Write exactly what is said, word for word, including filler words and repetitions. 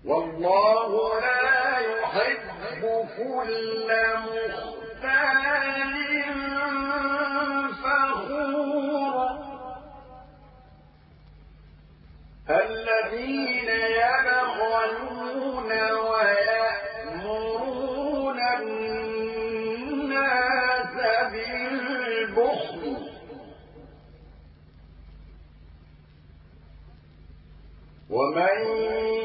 والله لا يحب كل مختال فخور الذين يبخلون ويأمرون الناس بالبخل ومن